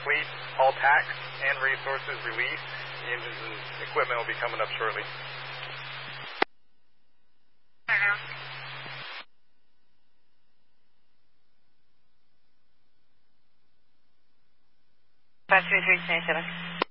complete. All tax and resources released. The engines and equipment will be coming up shortly. Five three three 97.